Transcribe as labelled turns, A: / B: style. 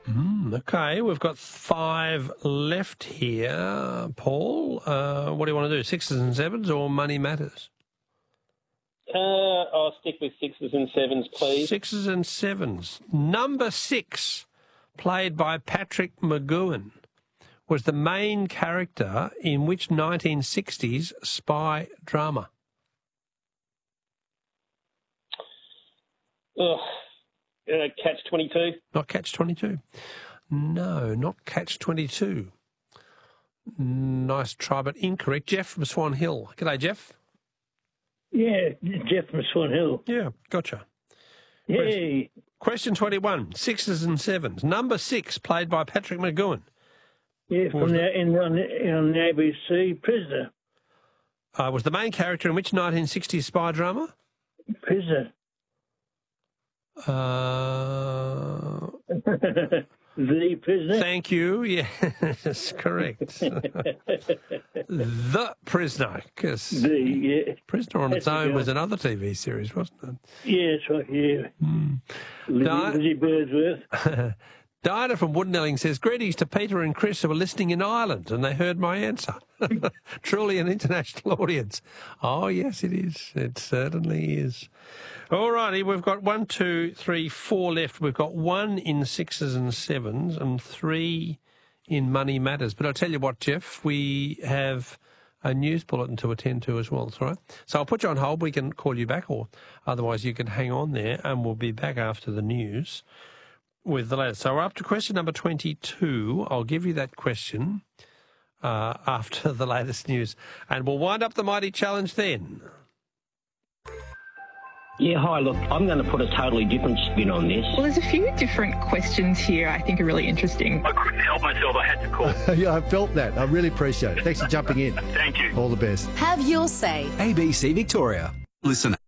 A: Okay, we've got 5 left here. Paul, what do you want to do, 6s and 7s or Money Matters?
B: I'll stick with 6s and 7s, please.
A: 6s and 7s. Number 6, played by Patrick McGoohan, was the main character in which 1960s spy drama?
B: Catch-22.
A: Not Catch-22. No, not Catch-22. Nice try, but incorrect. Jeff from Swan Hill. G'day, Jeff.
C: Yeah, Jeff from Swan Hill.
A: Yeah, gotcha.
C: Yay.
A: Question 21, 6s and 7s. Number 6, played by Patrick McGoohan.
C: Yeah, on the ABC, Prisoner.
A: Was the main character in which 1960s spy drama?
C: Prisoner. The Prisoner.
A: Thank you. Yes, correct. The Prisoner. Prisoner on its own was another TV series, wasn't it?
C: Yeah, that's right, yeah. Lizzie Birdsworth.
A: Diana from Woodnelling says, greetings to Peter and Chris who were listening in Ireland and they heard my answer. Truly an international audience. Oh, yes, it is. It certainly is. All righty, we've got 1, 2, 3, 4 left. We've got 1 in 6s and 7s and 3 in Money Matters. But I'll tell you what, Jeff, we have a news bulletin to attend to as well. That's all right. So I'll put you on hold. We can call you back, or otherwise you can hang on there and we'll be back after the news with the latest. So we're up to question number 22. I'll give you that question after the latest news. And we'll wind up the Mighty Challenge then.
D: Yeah, hi, look, I'm going to put a totally different spin on this.
E: Well, there's a few different questions here I think are really interesting.
F: I couldn't help myself, I had to call.
G: Yeah, I felt that. I really appreciate it. Thanks for jumping in.
F: Thank you.
G: All the best.
H: Have your say.
I: ABC Victoria. Listen